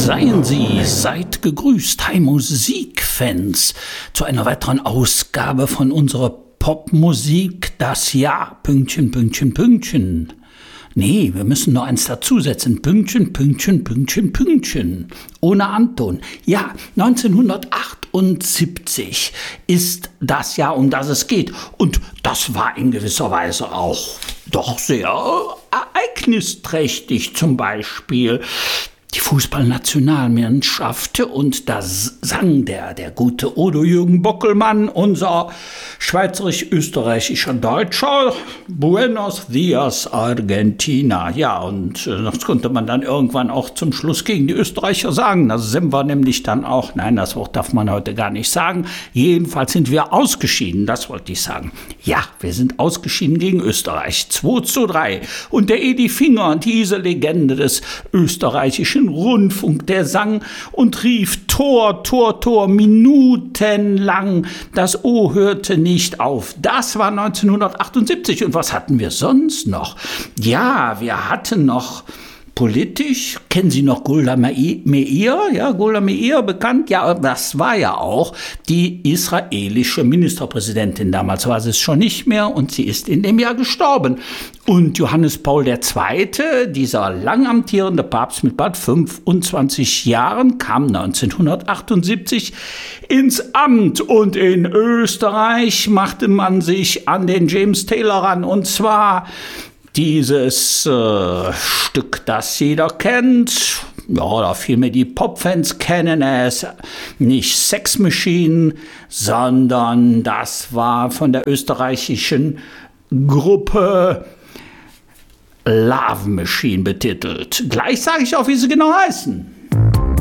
Seid gegrüßt, hi Musikfans, zu einer weiteren Ausgabe von unserer Popmusik, das Jahr, Pünktchen, Pünktchen, Pünktchen. Nee, wir müssen noch eins dazusetzen, Pünktchen, Pünktchen, Pünktchen, Pünktchen, ohne Anton. Ja, 1978 ist das Jahr, um das es geht. Und das war in gewisser Weise auch doch sehr ereignisträchtig, zum Beispiel die Fußballnationalmannschaft, und da sang der gute Odo Jürgen Bockelmann, unser schweizerisch-österreichischer Deutscher, Buenos Dias Argentina. Ja, und das konnte man dann irgendwann auch zum Schluss gegen die Österreicher sagen. Da sind wir nämlich dann auch, nein, das Wort darf man heute gar nicht sagen, jedenfalls sind wir ausgeschieden, das wollte ich sagen. Ja, wir sind ausgeschieden gegen Österreich, 2:3. Und der Edi Finger, diese Legende des österreichischen Rundfunk, der sang und rief Tor, Tor, Tor, minutenlang. Das O hörte nicht auf. Das war 1978. Und was hatten wir sonst noch? Ja, wir hatten noch politisch, kennen Sie noch Golda Meir? Ja, Golda Meir, bekannt. Ja, das war ja auch die israelische Ministerpräsidentin. Damals war sie es schon nicht mehr und sie ist in dem Jahr gestorben. Und Johannes Paul II., dieser lang amtierende Papst mit bald 25 Jahren, kam 1978 ins Amt. Und in Österreich machte man sich an den James Taylor ran. Und zwar dieses Stück, das jeder kennt, ja, oder vielmehr die Popfans kennen es, nicht Sex Machine, sondern das war von der österreichischen Gruppe Love Machine betitelt. Gleich sage ich auch, wie sie genau heißen.